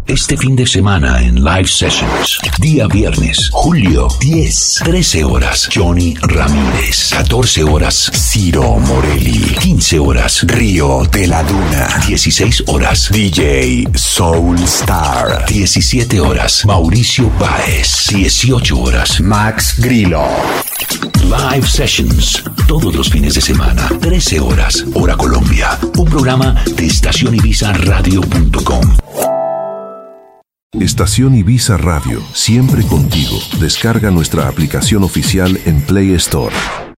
Este fin de semana en Live Sessions. Día viernes, julio 10, 13 horas, Johnny Ramírez. 14 horas, Ciro Morelli. 15 horas, Río de la Duna. 16 horas, DJ Soulstar. 17 horas, Mauricio Báez. 18 horas, Max Grillo. Live Sessions, todos los fines de semana, 13 horas, hora Colombia. Un programa de estacionibiza.radio.com. Estación Ibiza Radio, siempre contigo. Descarga nuestra aplicación oficial en Play Store.